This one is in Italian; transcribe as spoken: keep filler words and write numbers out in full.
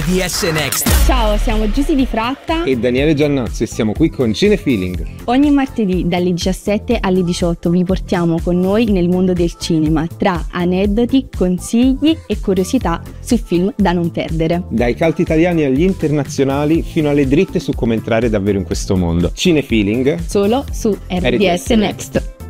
D S Next. Ciao, siamo Giusy Di Fratta e Daniele Giannazzo e siamo qui con Cinefeeling. Ogni martedì dalle diciassette alle diciotto vi portiamo con noi nel mondo del cinema tra aneddoti, consigli e curiosità su film da non perdere. Dai cult italiani agli internazionali fino alle dritte su come entrare davvero in questo mondo. Cinefeeling solo su R D S Next.